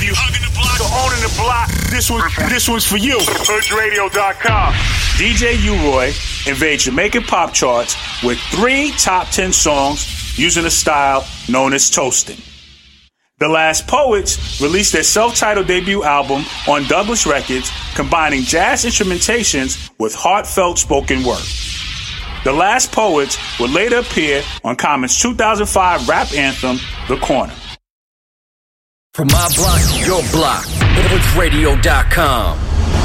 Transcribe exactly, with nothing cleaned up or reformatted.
you hugging the block or owning the block, this one, this one's for you. Hood Radio dot com. D J U-Roy invades Jamaican pop charts with three top ten songs using a style known as toasting. The Last Poets released their self-titled debut album on Douglas Records, combining jazz instrumentations with heartfelt spoken word. The Last Poets would later appear on Common's two thousand five rap anthem, The Corner. From my block to your block, Hood Radio dot com.